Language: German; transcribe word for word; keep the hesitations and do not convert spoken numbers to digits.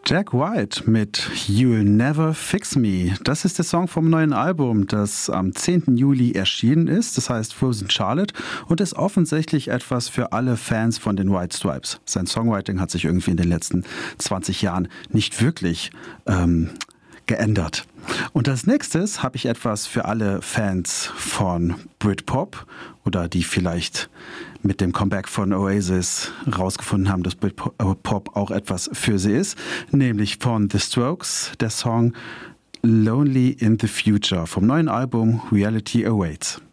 Jack White mit You'll Never Fix Me. Das ist der Song vom neuen Album, das am zehnten Juli erschienen ist. Das heißt Frozen Charlotte und ist offensichtlich etwas für alle Fans von den White Stripes. Sein Songwriting hat sich irgendwie in den letzten zwanzig Jahren nicht wirklich ähm, geändert. Und als nächstes habe ich etwas für alle Fans von Britpop oder die vielleicht mit dem Comeback von Oasis rausgefunden haben, dass Britpop auch etwas für sie ist, nämlich von The Strokes, der Song Lonely in the Future vom neuen Album Reality Awaits.